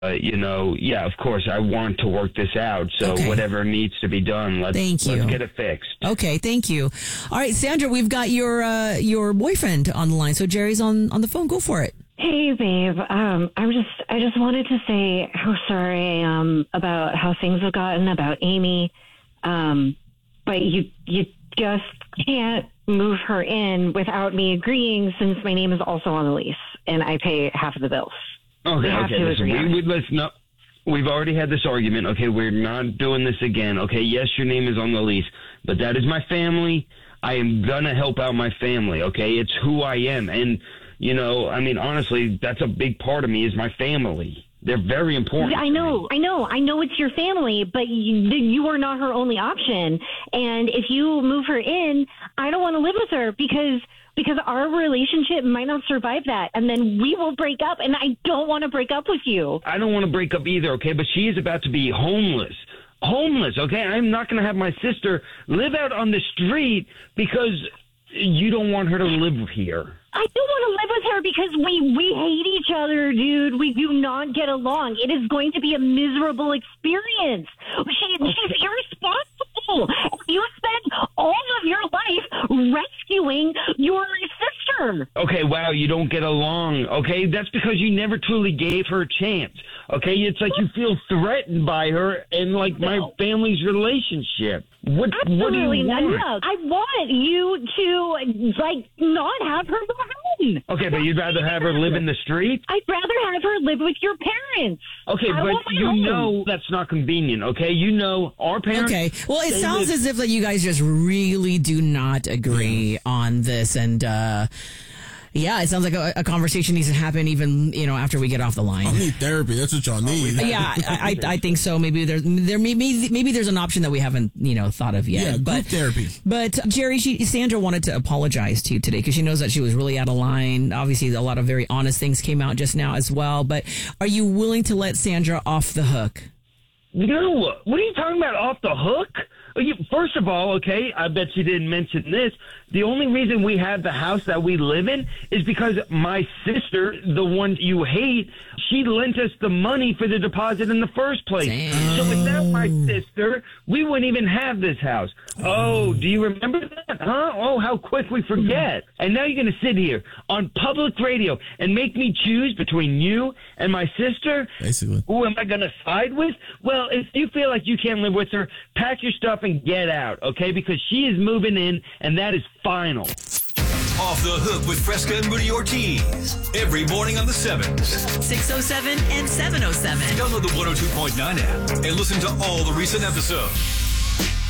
yeah, of course, I want to work this out. So whatever needs to be done, let's get it fixed. Okay, thank you. All right, Sandra, we've got your boyfriend on the line. So Jerry's on the phone. Go for it. Hey, babe. I just wanted to say how sorry I am about how things have gotten about Amy. But you just can't move her in without me agreeing, since my name is also on the lease and I pay half of the bills. Okay. Listen, we've already had this argument. Okay, we're not doing this again. Okay, yes, your name is on the lease, but that is my family. I am gonna help out my family. Okay, it's who I am, and honestly, that's a big part of me is my family. They're very important. I know it's your family, but you are not her only option. And if you move her in, I don't want to live with her because our relationship might not survive that. And then we will break up, and I don't want to break up with you. I don't want to break up either, okay? But she is about to be homeless. Okay? I'm not going to have my sister live out on the street because you don't want her to live here. I don't want to live with her because we hate each other, dude. We do not get along. It is going to be a miserable experience. She's irresponsible. You spend all of your life rescuing your sister. Okay, wow, you don't get along. Okay, that's because you never truly gave her a chance. Okay, it's like you feel threatened by her and my family's relationship. What do you want? No. I want you to not have her go home. Okay, but you'd rather have her live in the street? I'd rather have her live with your parents. Okay, but know that's not convenient, okay? Our parents... Okay, well, it sounds as if you guys just really do not agree on this, and... yeah, it sounds like a conversation needs to happen even, after we get off the line. I need therapy. That's what y'all need. Yeah, I think so. Maybe maybe there's an option that we haven't, thought of yet. Yeah, group therapy. But Jerry, Sandra wanted to apologize to you today because she knows that she was really out of line. Obviously, a lot of very honest things came out just now as well. But are you willing to let Sandra off the hook? No, what are you talking about, off the hook? First of all, okay, I bet you didn't mention this. The only reason we have the house that we live in is because my sister, the one you hate, she lent us the money for the deposit in the first place. Damn. So without my sister, we wouldn't even have this house. Oh, do you remember that? Huh? Oh, how quick we forget. And now you're going to sit here on public radio and make me choose between you and my sister? Basically. Who am I going to side with? Well, if you feel like you can't live with her, pack your stuff and get out, okay? Because she is moving in, and that is final. Off the Hook with Fresca and Rudy Ortiz. Every morning on the 7s. 607 and 707. Download the 102.9 app and listen to all the recent episodes.